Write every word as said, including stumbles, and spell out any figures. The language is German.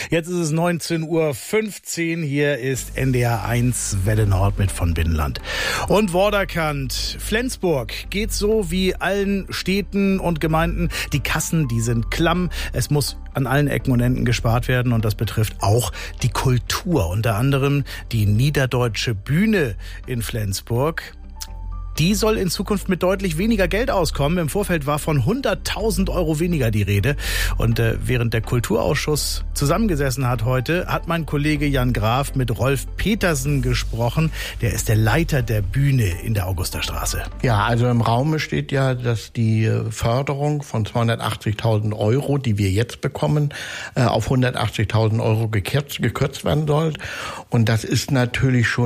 Jetzt ist es neunzehn Uhr fünfzehn. Hier ist N D R eins Welle Nord mit von Binnenland. Und Vorderkant. Flensburg geht so wie allen Städten und Gemeinden. Die Kassen, die sind klamm. Es muss an allen Ecken und Enden gespart werden. Und das betrifft auch die Kultur. Unter anderem die Niederdeutsche Bühne in Flensburg. Die soll in Zukunft mit deutlich weniger Geld auskommen. Im Vorfeld war von hunderttausend Euro weniger die Rede. Und äh, während der Kulturausschuss zusammengesessen hat heute, hat mein Kollege Jan Graf mit Rolf Petersen gesprochen. Der ist der Leiter der Bühne in der Augusterstraße. Ja, also im Raum steht ja, dass die Förderung von zweihundertachtzigtausend Euro, die wir jetzt bekommen, äh, auf hundertachtzigtausend Euro gekürzt, gekürzt werden soll. Und das ist natürlich schon